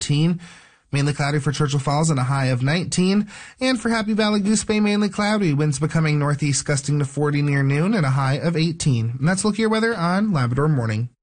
14. Mainly cloudy for Churchill Falls and a high of 19. And for Happy Valley Goose Bay, mainly cloudy. Winds becoming northeast gusting to 40 near noon and a high of 18. And that's Look Your Weather on Labrador Morning.